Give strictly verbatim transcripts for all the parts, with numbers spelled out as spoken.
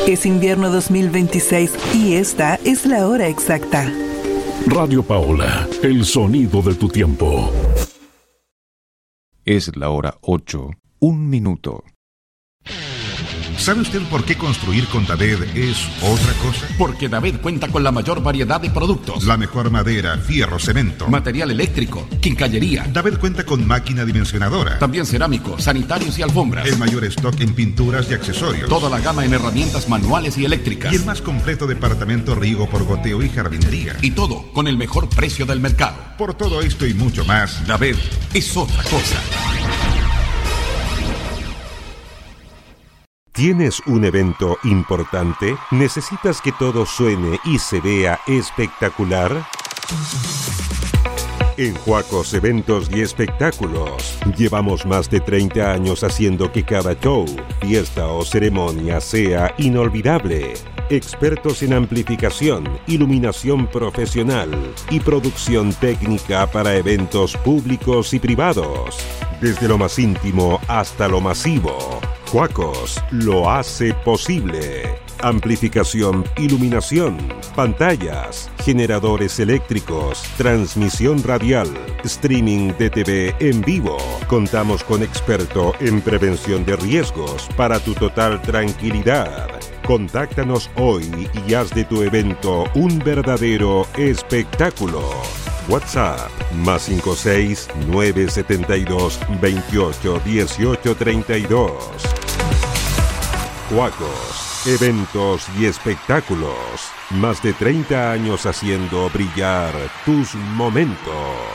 Es invierno dos mil veintiséis y esta es la hora exacta. Radio Paola, el sonido de tu tiempo. Es la hora ocho, un minuto. ¿Sabe usted por qué construir con David es otra cosa? Porque David cuenta con la mayor variedad de productos. La mejor madera, fierro, cemento, material eléctrico, quincallería. David cuenta con máquina dimensionadora. También cerámicos, sanitarios y alfombras. El mayor stock en pinturas y accesorios. Toda la gama en herramientas manuales y eléctricas. Y el más completo departamento riego por goteo y jardinería. Y todo con el mejor precio del mercado. Por todo esto y mucho más, David es otra cosa. ¿Tienes un evento importante? ¿Necesitas que todo suene y se vea espectacular? En Huacos Eventos y Espectáculos llevamos más de treinta años haciendo que cada show, fiesta o ceremonia sea inolvidable. Expertos en amplificación, iluminación profesional y producción técnica para eventos públicos y privados. Desde lo más íntimo hasta lo masivo, Huacos lo hace posible. Amplificación, iluminación, pantallas, generadores eléctricos, transmisión radial, streaming de T V en vivo. Contamos con experto en prevención de riesgos para tu total tranquilidad. Contáctanos hoy y haz de tu evento un verdadero espectáculo. WhatsApp más cinco seis nueve siete dos veintiocho dieciocho treinta y dos. Huacos, eventos y espectáculos. Más de treinta años haciendo brillar tus momentos.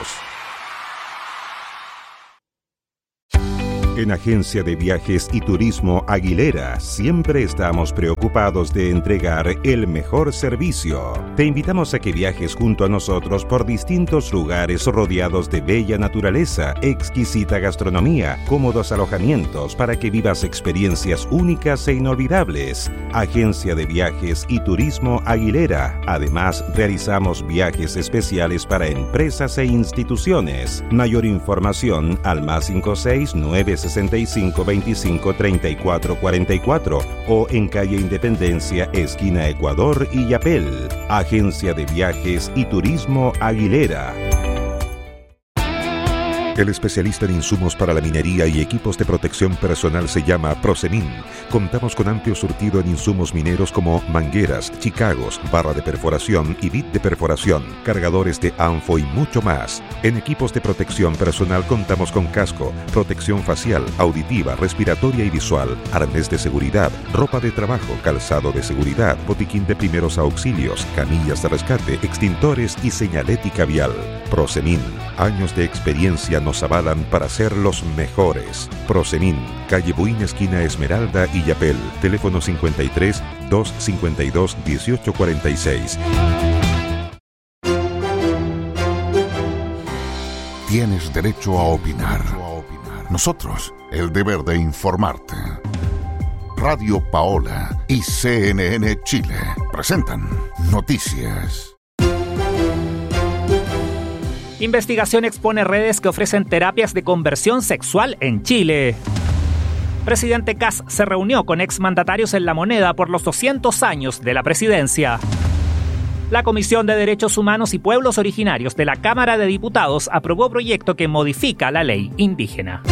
En Agencia de Viajes y Turismo Aguilera siempre estamos preocupados de entregar el mejor servicio. Te invitamos a que viajes junto a nosotros por distintos lugares rodeados de bella naturaleza, exquisita gastronomía, cómodos alojamientos para que vivas experiencias únicas e inolvidables. Agencia de Viajes y Turismo Aguilera. Además, realizamos viajes especiales para empresas e instituciones. Mayor información al más cinco seis nueve sesenta y cinco veinticinco treinta y cuatro cuarenta y cuatro o en calle Independencia, esquina Ecuador y Yapel. Agencia de Viajes y Turismo Aguilera. El especialista en insumos para la minería y equipos de protección personal se llama Prosemin. Contamos con amplio surtido en insumos mineros como mangueras, chicagos, barra de perforación y bit de perforación, cargadores de ANFO y mucho más. En equipos de protección personal contamos con casco, protección facial, auditiva, respiratoria y visual, arnés de seguridad, ropa de trabajo, calzado de seguridad, botiquín de primeros auxilios, camillas de rescate, extintores y señalética vial. Prosemin, años de experiencia nos avalan para ser los mejores. Prosemin, calle Buin, esquina Esmeralda y Yapel. Teléfono cincuenta y tres, doscientos cincuenta y dos, dieciocho cuarenta y seis. Tienes derecho a opinar. Nosotros, el deber de informarte. Radio Paola y C N N Chile presentan Noticias. Investigación expone redes que ofrecen terapias de conversión sexual en Chile. Presidente Kast se reunió con exmandatarios en La Moneda por los doscientos años de la presidencia. La Comisión de Derechos Humanos y Pueblos Originarios de la Cámara de Diputados aprobó proyecto que modifica la ley indígena.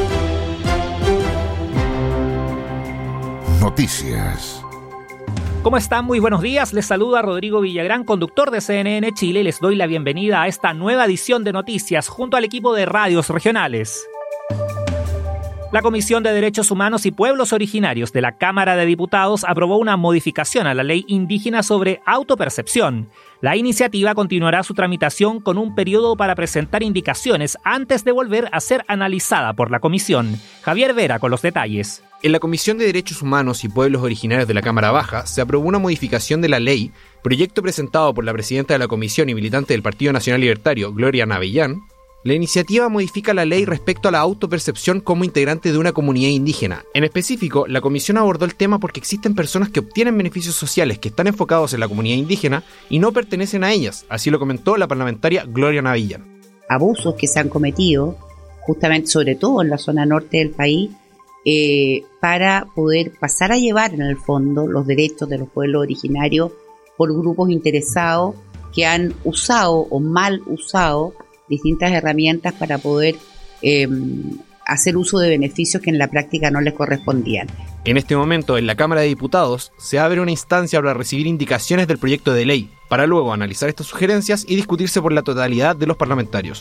Noticias. ¿Cómo están? Muy buenos días. Les saluda Rodrigo Villagrán, conductor de C N N Chile, y les doy la bienvenida a esta nueva edición de Noticias junto al equipo de radios regionales. La Comisión de Derechos Humanos y Pueblos Originarios de la Cámara de Diputados aprobó una modificación a la ley indígena sobre autopercepción. La iniciativa continuará su tramitación con un periodo para presentar indicaciones antes de volver a ser analizada por la comisión. Javier Vera con los detalles. En la Comisión de Derechos Humanos y Pueblos Originarios de la Cámara Baja se aprobó una modificación de la ley, proyecto presentado por la presidenta de la comisión y militante del Partido Nacional Libertario, Gloria Navellán. La iniciativa modifica la ley respecto a la autopercepción como integrante de una comunidad indígena. En específico, la comisión abordó el tema porque existen personas que obtienen beneficios sociales que están enfocados en la comunidad indígena y no pertenecen a ellas, así lo comentó la parlamentaria Gloria Navellán. Abusos que se han cometido, justamente sobre todo en la zona norte del país, eh, para poder pasar a llevar en el fondo los derechos de los pueblos originarios por grupos interesados que han usado o mal usado distintas herramientas para poder eh, hacer uso de beneficios que en la práctica no les correspondían. En este momento, en la Cámara de Diputados, se abre una instancia para recibir indicaciones del proyecto de ley, para luego analizar estas sugerencias y discutirse por la totalidad de los parlamentarios.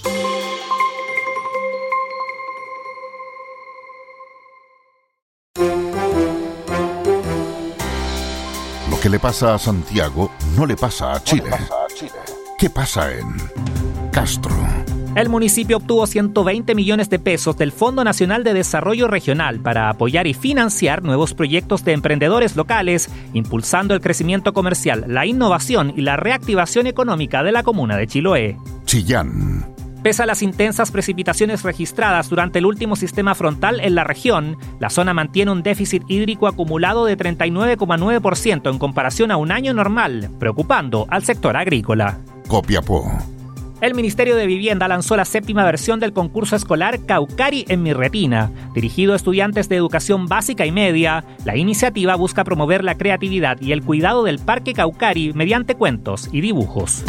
Lo que le pasa a Santiago no le pasa a Chile. ¿Qué pasa en Castro? El municipio obtuvo ciento veinte millones de pesos del Fondo Nacional de Desarrollo Regional para apoyar y financiar nuevos proyectos de emprendedores locales, impulsando el crecimiento comercial, la innovación y la reactivación económica de la comuna de Chiloé. Chillán. Pese a las intensas precipitaciones registradas durante el último sistema frontal en la región, la zona mantiene un déficit hídrico acumulado de treinta y nueve coma nueve por ciento en comparación a un año normal, preocupando al sector agrícola. Copiapó. El Ministerio de Vivienda lanzó la séptima versión del concurso escolar Caucari en mi retina. Dirigido a estudiantes de educación básica y media, la iniciativa busca promover la creatividad y el cuidado del Parque Caucari mediante cuentos y dibujos.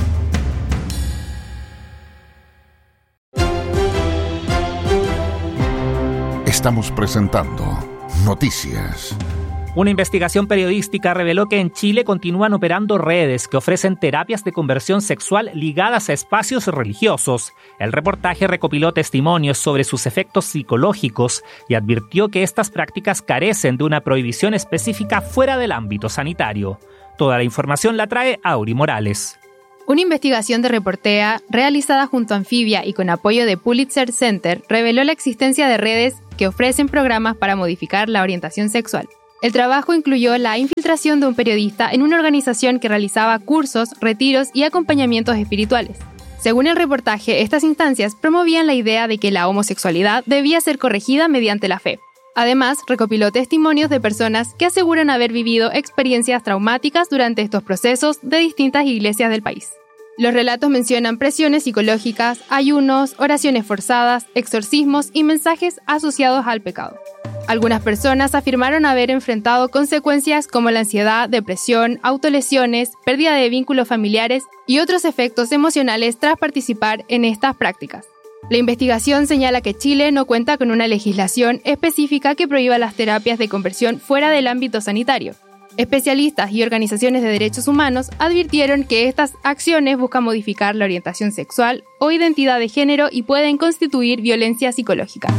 Estamos presentando Noticias. Una investigación periodística reveló que en Chile continúan operando redes que ofrecen terapias de conversión sexual ligadas a espacios religiosos. El reportaje recopiló testimonios sobre sus efectos psicológicos y advirtió que estas prácticas carecen de una prohibición específica fuera del ámbito sanitario. Toda la información la trae Auri Morales. Una investigación de Reportea, realizada junto a Anfibia y con apoyo de Pulitzer Center, reveló la existencia de redes que ofrecen programas para modificar la orientación sexual. El trabajo incluyó la infiltración de un periodista en una organización que realizaba cursos, retiros y acompañamientos espirituales. Según el reportaje, estas instancias promovían la idea de que la homosexualidad debía ser corregida mediante la fe. Además, recopiló testimonios de personas que aseguran haber vivido experiencias traumáticas durante estos procesos de distintas iglesias del país. Los relatos mencionan presiones psicológicas, ayunos, oraciones forzadas, exorcismos y mensajes asociados al pecado. Algunas personas afirmaron haber enfrentado consecuencias como la ansiedad, depresión, autolesiones, pérdida de vínculos familiares y otros efectos emocionales tras participar en estas prácticas. La investigación señala que Chile no cuenta con una legislación específica que prohíba las terapias de conversión fuera del ámbito sanitario. Especialistas y organizaciones de derechos humanos advirtieron que estas acciones buscan modificar la orientación sexual o identidad de género y pueden constituir violencia psicológica.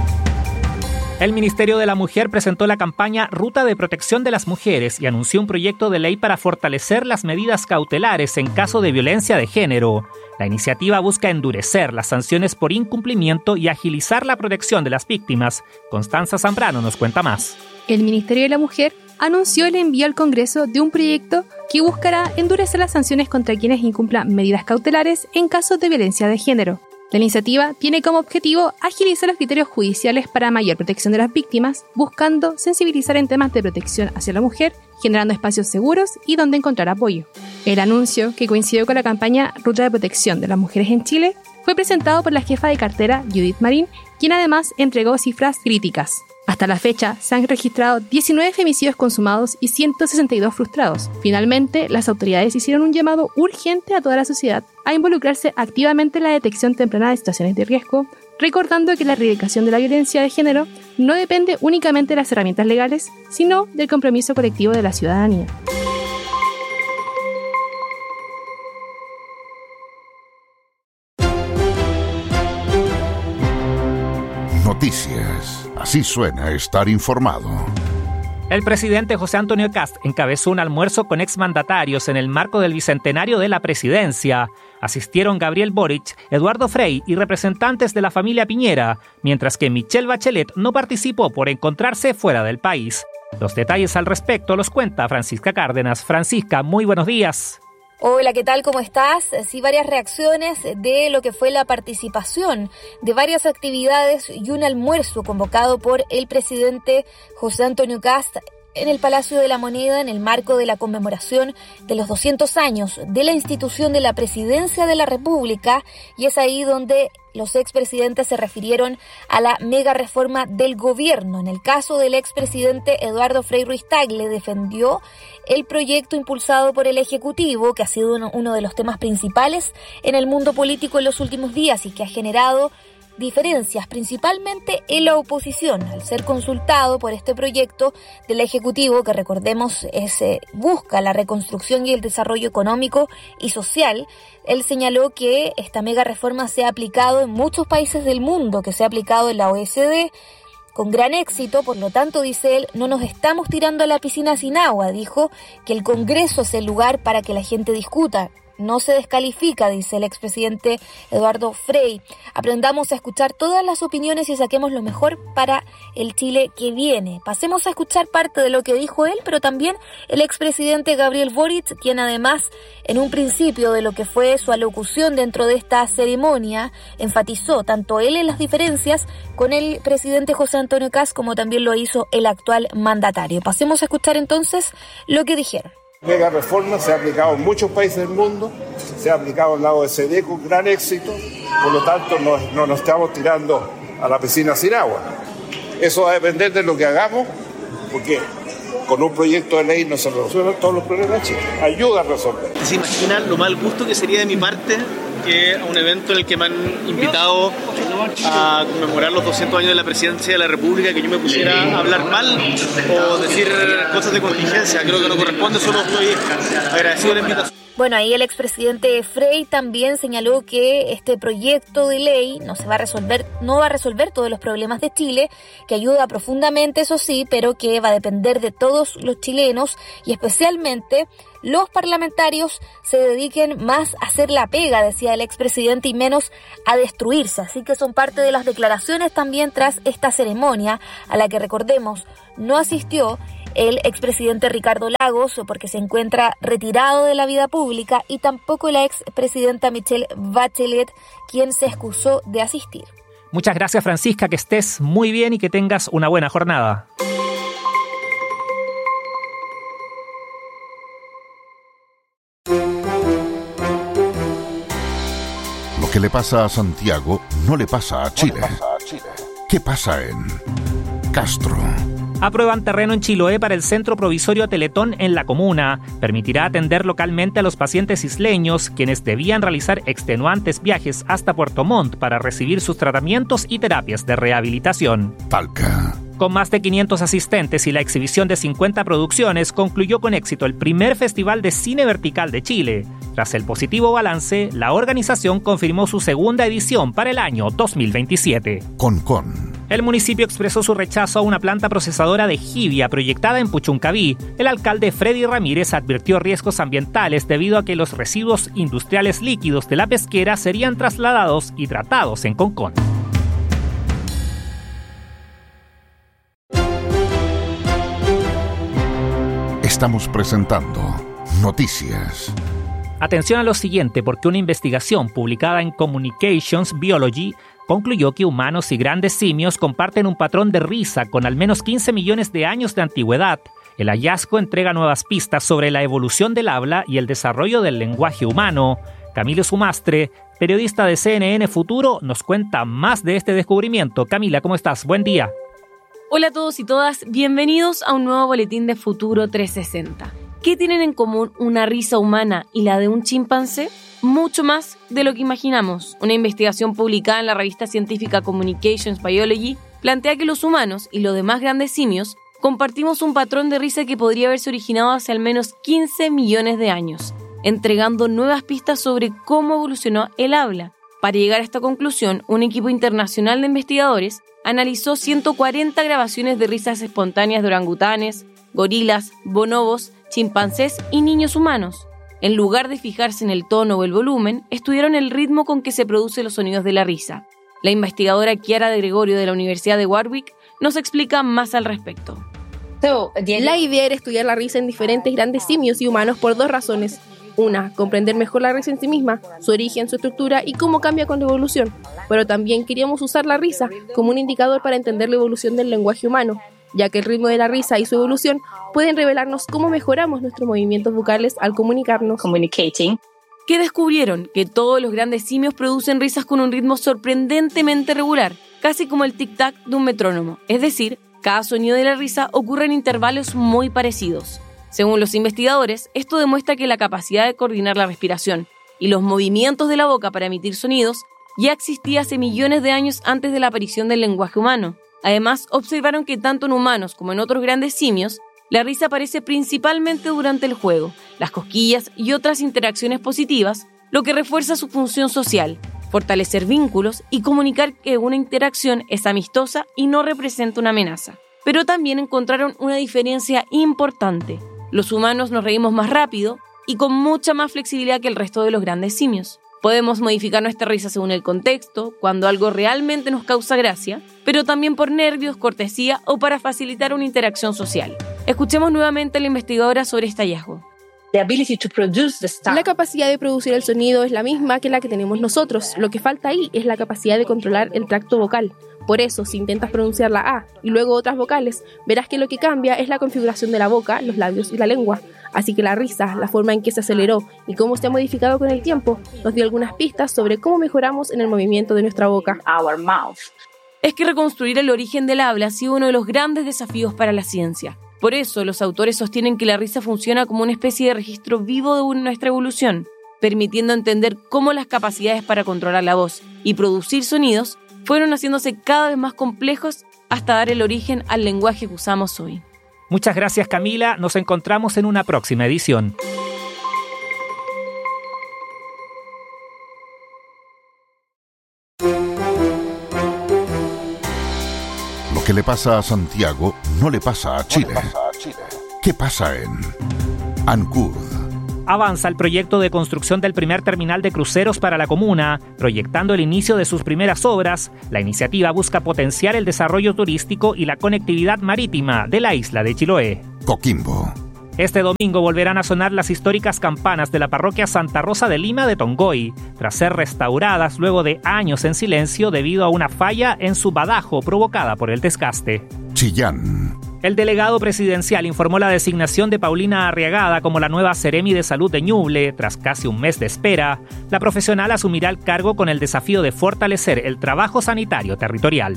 El Ministerio de la Mujer presentó la campaña Ruta de Protección de las Mujeres y anunció un proyecto de ley para fortalecer las medidas cautelares en caso de violencia de género. La iniciativa busca endurecer las sanciones por incumplimiento y agilizar la protección de las víctimas. Constanza Zambrano nos cuenta más. El Ministerio de la Mujer anunció el envío al Congreso de un proyecto que buscará endurecer las sanciones contra quienes incumplan medidas cautelares en casos de violencia de género. La iniciativa tiene como objetivo agilizar los criterios judiciales para mayor protección de las víctimas, buscando sensibilizar en temas de protección hacia la mujer, generando espacios seguros y donde encontrar apoyo. El anuncio, que coincidió con la campaña Ruta de Protección de las Mujeres en Chile, fue presentado por la jefa de cartera Judith Marín, quien además entregó cifras críticas. Hasta la fecha, se han registrado diecinueve femicidios consumados y ciento sesenta y dos frustrados. Finalmente, las autoridades hicieron un llamado urgente a toda la sociedad a involucrarse activamente en la detección temprana de situaciones de riesgo, recordando que la erradicación de la violencia de género no depende únicamente de las herramientas legales, sino del compromiso colectivo de la ciudadanía. Noticias. Así suena estar informado. El presidente José Antonio Kast encabezó un almuerzo con exmandatarios en el marco del bicentenario de la presidencia. Asistieron Gabriel Boric, Eduardo Frei y representantes de la familia Piñera, mientras que Michelle Bachelet no participó por encontrarse fuera del país. Los detalles al respecto los cuenta Francisca Cárdenas. Francisca, muy buenos días. Hola, ¿qué tal? ¿Cómo estás? Sí, varias reacciones de lo que fue la participación de varias actividades y un almuerzo convocado por el presidente José Antonio Kast en el Palacio de la Moneda en el marco de la conmemoración de los doscientos años de la institución de la Presidencia de la República, y es ahí donde los expresidentes se refirieron a la mega reforma del gobierno. En el caso del expresidente Eduardo Frei Ruiz-Tagle, defendió el proyecto impulsado por el Ejecutivo, que ha sido uno, uno de los temas principales en el mundo político en los últimos días y que ha generado diferencias, principalmente en la oposición. Al ser consultado por este proyecto del Ejecutivo, que recordemos es, eh, busca la reconstrucción y el desarrollo económico y social, él señaló que esta mega reforma se ha aplicado en muchos países del mundo, que se ha aplicado en la O E C D con gran éxito, por lo tanto, dice él, no nos estamos tirando a la piscina sin agua. Dijo que el Congreso es el lugar para que la gente discuta. No se descalifica, dice el expresidente Eduardo Frei. Aprendamos a escuchar todas las opiniones y saquemos lo mejor para el Chile que viene. Pasemos a escuchar parte de lo que dijo él, pero también el expresidente Gabriel Boric, quien además, en un principio de lo que fue su alocución dentro de esta ceremonia, enfatizó tanto él en las diferencias con el presidente José Antonio Kast como también lo hizo el actual mandatario. Pasemos a escuchar entonces lo que dijeron. Mega reforma se ha aplicado en muchos países del mundo, se ha aplicado en la O E C D con gran éxito, por lo tanto no, no nos estamos tirando a la piscina sin agua. Eso va a depender de lo que hagamos, porque con un proyecto de ley no se resuelven todos los problemas de Chile, ayuda a resolver. ¿Se imaginan lo mal gusto que sería de mi parte que a un evento en el que me han invitado a conmemorar los doscientos años de la presidencia de la República, que yo me pusiera a hablar mal o decir cosas de contingencia? Creo que no corresponde, solo estoy agradecido de la invitación. Bueno, ahí el expresidente Frei también señaló que este proyecto de ley no se va a resolver, no va a resolver todos los problemas de Chile, que ayuda profundamente, eso sí, pero que va a depender de todos los chilenos y especialmente los parlamentarios se dediquen más a hacer la pega, decía el expresidente, y menos a destruirse. Así que son parte de las declaraciones también tras esta ceremonia, a la que, recordemos, no asistió el expresidente Ricardo Lagos, porque se encuentra retirado de la vida pública, y tampoco la expresidenta Michelle Bachelet, quien se excusó de asistir. Muchas gracias, Francisca, que estés muy bien y que tengas una buena jornada. Lo que le pasa a Santiago no le pasa a Chile. ¿Qué pasa en Castro? Aprueban terreno en Chiloé para el Centro Provisorio Teletón en la comuna. Permitirá atender localmente a los pacientes isleños, quienes debían realizar extenuantes viajes hasta Puerto Montt para recibir sus tratamientos y terapias de rehabilitación. Talca. Con más de quinientos asistentes y la exhibición de cincuenta producciones, concluyó con éxito el primer Festival de Cine Vertical de Chile. Tras el positivo balance, la organización confirmó su segunda edición para el año dos mil veintisiete. Concón. El municipio expresó su rechazo a una planta procesadora de jibia proyectada en Puchuncaví. El alcalde Freddy Ramírez advirtió riesgos ambientales debido a que los residuos industriales líquidos de la pesquera serían trasladados y tratados en Concón. Estamos presentando Noticias. Atención a lo siguiente, porque una investigación publicada en Communications Biology concluyó que humanos y grandes simios comparten un patrón de risa con al menos quince millones de años de antigüedad. El hallazgo entrega nuevas pistas sobre la evolución del habla y el desarrollo del lenguaje humano. Camilo Sumastre, periodista de C N N Futuro, nos cuenta más de este descubrimiento. Camila, ¿cómo estás? Buen día. Hola a todos y todas, bienvenidos a un nuevo boletín de Futuro trescientos sesenta. ¿Qué tienen en común una risa humana y la de un chimpancé? Mucho más de lo que imaginamos. Una investigación publicada en la revista científica Communications Biology plantea que los humanos y los demás grandes simios compartimos un patrón de risa que podría haberse originado hace al menos quince millones de años, entregando nuevas pistas sobre cómo evolucionó el habla. Para llegar a esta conclusión, un equipo internacional de investigadores analizó ciento cuarenta grabaciones de risas espontáneas de orangutanes, gorilas, bonobos, chimpancés y niños humanos. En lugar de fijarse en el tono o el volumen, estudiaron el ritmo con que se producen los sonidos de la risa. La investigadora Chiara de Gregorio de la Universidad de Warwick nos explica más al respecto. La idea era estudiar la risa en diferentes grandes simios y humanos por dos razones. Una, comprender mejor la risa en sí misma, su origen, su estructura y cómo cambia con la evolución. Pero también queríamos usar la risa como un indicador para entender la evolución del lenguaje humano. ya que el ritmo de la risa y su evolución pueden revelarnos cómo mejoramos nuestros movimientos vocales al comunicarnos. Communicating. Que descubrieron que todos los grandes simios producen risas con un ritmo sorprendentemente regular, casi como el tic-tac de un metrónomo. Es decir, cada sonido de la risa ocurre en intervalos muy parecidos. Según los investigadores, esto demuestra que la capacidad de coordinar la respiración y los movimientos de la boca para emitir sonidos ya existía hace millones de años antes de la aparición del lenguaje humano. Además, observaron que tanto en humanos como en otros grandes simios, la risa aparece principalmente durante el juego, las cosquillas y otras interacciones positivas, lo que refuerza su función social, fortalecer vínculos y comunicar que una interacción es amistosa y no representa una amenaza. Pero también encontraron una diferencia importante. Los humanos nos reímos más rápido y con mucha más flexibilidad que el resto de los grandes simios. Podemos modificar nuestra risa según el contexto, cuando algo realmente nos causa gracia, pero también por nervios, cortesía o para facilitar una interacción social. Escuchemos nuevamente a la investigadora sobre este hallazgo. La capacidad de producir el sonido es la misma que la que tenemos nosotros. Lo que falta ahí es la capacidad de controlar el tracto vocal. Por eso, si intentas pronunciar la A y luego otras vocales, verás que lo que cambia es la configuración de la boca, los labios y la lengua. Así que la risa, la forma en que se aceleró y cómo se ha modificado con el tiempo, nos dio algunas pistas sobre cómo mejoramos en el movimiento de nuestra boca. Our mouth. Es que reconstruir el origen del habla ha sido uno de los grandes desafíos para la ciencia. Por eso, los autores sostienen que la risa funciona como una especie de registro vivo de nuestra evolución, permitiendo entender cómo las capacidades para controlar la voz y producir sonidos fueron haciéndose cada vez más complejos hasta dar el origen al lenguaje que usamos hoy. Muchas gracias, Camila. Nos encontramos en una próxima edición. Lo que le pasa a Santiago no le pasa a Chile. ¿Qué pasa en Ancud? Avanza el proyecto de construcción del primer terminal de cruceros para la comuna, proyectando el inicio de sus primeras obras. La iniciativa busca potenciar el desarrollo turístico y la conectividad marítima de la isla de Chiloé. Coquimbo. Este domingo volverán a sonar las históricas campanas de la parroquia Santa Rosa de Lima de Tongoy, tras ser restauradas luego de años en silencio debido a una falla en su badajo provocada por el desgaste. Chillán. El delegado presidencial informó la designación de Paulina Arriagada como la nueva Seremi de Salud de Ñuble. Tras casi un mes de espera, la profesional asumirá el cargo con el desafío de fortalecer el trabajo sanitario territorial.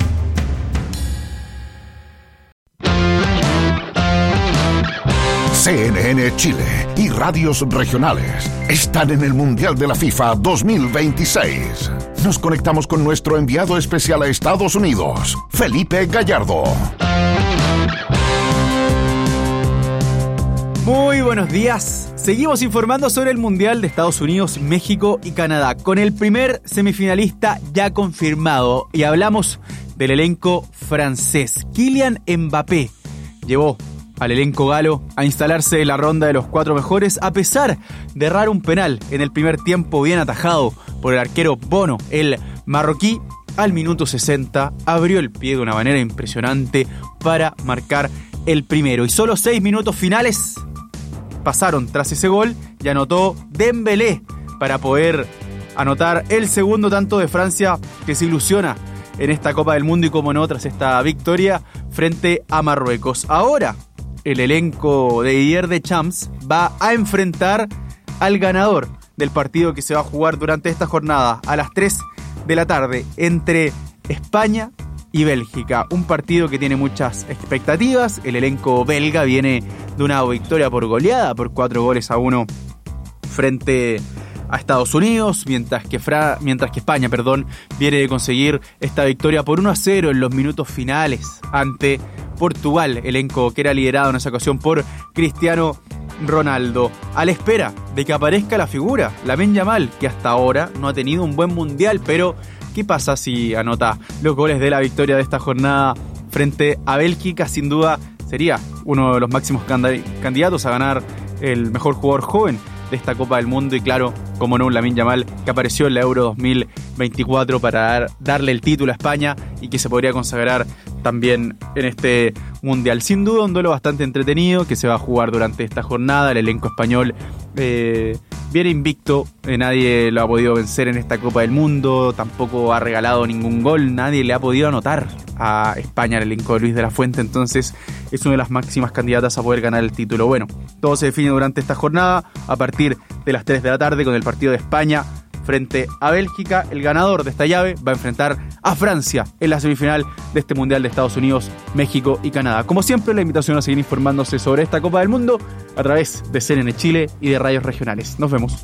C N N Chile y radios regionales están en el Mundial de la FIFA dos mil veintiséis. Nos conectamos con nuestro enviado especial a Estados Unidos, Felipe Gallardo. Muy buenos días. Seguimos informando sobre el Mundial de Estados Unidos, México y Canadá, con el primer semifinalista ya confirmado. Y hablamos del elenco francés. Kylian Mbappé llevó al elenco galo a instalarse en la ronda de los cuatro mejores, a pesar de errar un penal en el primer tiempo bien atajado por el arquero Bono. El marroquí, al minuto sesenta, abrió el pie de una manera impresionante para marcar el primero. Y solo seis minutos finales pasaron tras ese gol y anotó Dembélé para poder anotar el segundo tanto de Francia, que se ilusiona en esta Copa del Mundo y como no tras esta victoria frente a Marruecos. Ahora el elenco de Didier Deschamps va a enfrentar al ganador del partido que se va a jugar durante esta jornada a las tres de la tarde entre España y Bélgica. Un partido que tiene muchas expectativas. El elenco belga viene de una victoria por goleada por cuatro goles a uno frente a Estados Unidos, mientras que, Fra- mientras que España perdón, viene de conseguir esta victoria por uno a cero en los minutos finales ante Portugal, elenco que era liderado en esa ocasión por Cristiano Ronaldo, a la espera de que aparezca la figura, Lamine Yamal, que hasta ahora no ha tenido un buen mundial, pero ¿qué pasa si anota los goles de la victoria de esta jornada frente a Bélgica? Sin duda sería uno de los máximos candidatos a ganar el mejor jugador joven de esta Copa del Mundo y claro, como no, un Lamine Yamal que apareció en la Euro dos mil veinticuatro para dar, darle el título a España y que se podría consagrar también en este Mundial. Sin duda un duelo bastante entretenido que se va a jugar durante esta jornada. El elenco español eh, viene invicto, eh, nadie lo ha podido vencer en esta Copa del Mundo, tampoco ha regalado ningún gol, nadie le ha podido anotar a España el elenco de Luis de la Fuente, entonces es una de las máximas candidatas a poder ganar el título. Bueno, todo se define durante esta jornada a partir de las tres de la tarde con el partido de España frente a Bélgica. El ganador de esta llave va a enfrentar a Francia en la semifinal de este Mundial de Estados Unidos, México y Canadá. Como siempre, la invitación a seguir informándose sobre esta Copa del Mundo a través de C N N Chile y de radios regionales. Nos vemos.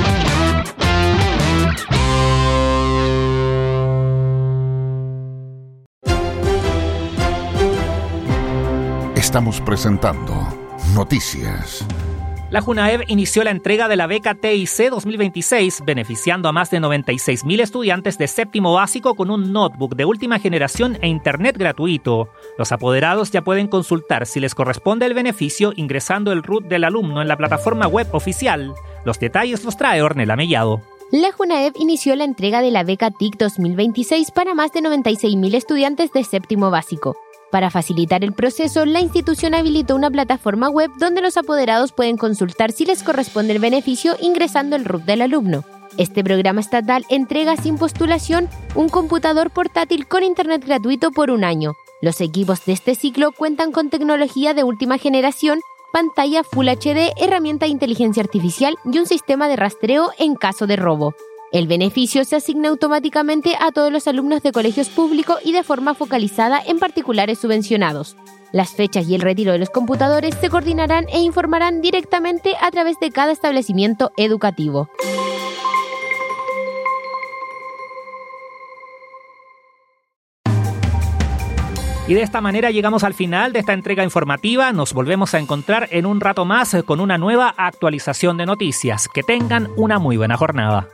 Estamos presentando Noticias. La Junaev inició la entrega de la beca T I C dos mil veintiséis, beneficiando a más de noventa y seis mil estudiantes de séptimo básico con un notebook de última generación e internet gratuito. Los apoderados ya pueden consultar si les corresponde el beneficio ingresando el root del alumno en la plataforma web oficial. Los detalles los trae Ornella Mellado. La Junaev inició la entrega de la beca T I C dos mil veintiséis para más de noventa y seis mil estudiantes de séptimo básico. Para facilitar el proceso, la institución habilitó una plataforma web donde los apoderados pueden consultar si les corresponde el beneficio ingresando el root del alumno. Este programa estatal entrega sin postulación un computador portátil con internet gratuito por un año. Los equipos de este ciclo cuentan con tecnología de última generación, pantalla Full H D, herramienta de inteligencia artificial y un sistema de rastreo en caso de robo. El beneficio se asigna automáticamente a todos los alumnos de colegios públicos y de forma focalizada en particulares subvencionados. Las fechas y el retiro de los computadores se coordinarán e informarán directamente a través de cada establecimiento educativo. Y de esta manera llegamos al final de esta entrega informativa. Nos volvemos a encontrar en un rato más con una nueva actualización de noticias. Que tengan una muy buena jornada.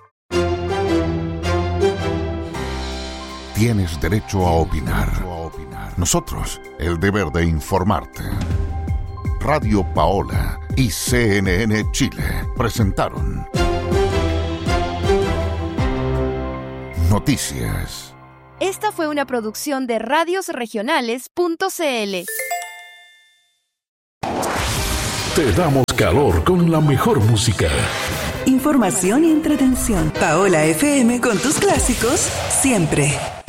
Tienes derecho a opinar. Nosotros, el deber de informarte. Radio Paola y C N N Chile presentaron Noticias. Esta fue una producción de radios regionales punto c l. Te damos calor con la mejor música. Información y entretención. Paola F M con tus clásicos siempre.